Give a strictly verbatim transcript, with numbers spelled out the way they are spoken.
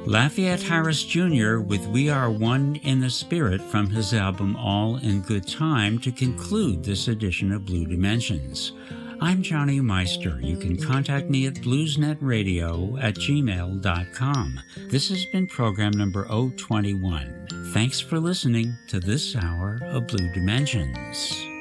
Lafayette Harris Junior with We Are One in the Spirit from his album All in Good Time to conclude this edition of Blue Dimensions. I'm Johnny Meister. You can contact me at bluesnetradio at gmail dot com. This has been program number zero twenty-one. Thanks for listening to this hour of Blue Dimensions.